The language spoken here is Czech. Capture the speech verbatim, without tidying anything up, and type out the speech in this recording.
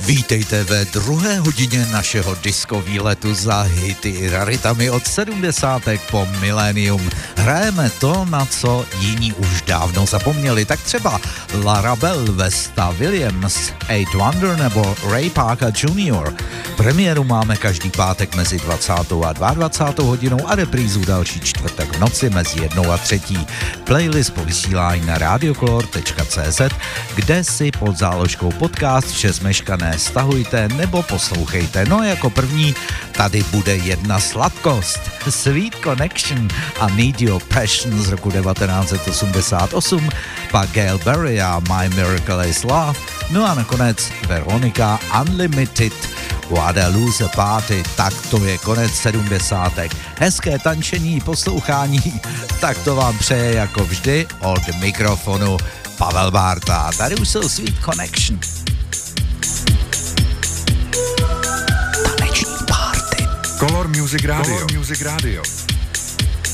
Vítejte ve druhé hodině našeho disco výletu za hity i raritami od sedmdesátek po milénium. Hrajeme to, na co jiní už dávno zapomněli, tak třeba Lara Bell, Vesta Williams, Eight Wonder nebo Ray Parker junior Premiéru máme každý pátek mezi dvacátou a dvacátou druhou hodinou a reprízu další čtvrtek v noci mezi jednou a třetí. Playlist po vysílání na radiocolor tečka cé zet, kde si pod záložkou podcast vše zmeškané stahujte nebo poslouchejte. No a jako první tady bude jedna sladkost. Sweet Connection a Need Your Passion z roku devatenáct set osmdesát osm, pak Gail Berry a My Miracle is Love, no a nakonec Veronica Unlimited, What a Loser Party. Tak to je konec sedmdesátek. Hezké tančení, poslouchání, tak to vám přeje jako vždy od mikrofonu Pavel Bárta. Tady už jsou Sweet Connection. Color Music Radio. Color Music Radio.